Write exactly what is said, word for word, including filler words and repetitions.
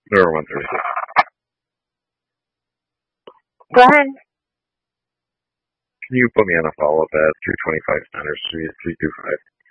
Or one thirty-six. Go ahead. Can you put me on a follow-up at two twenty-five Center Street, three two five?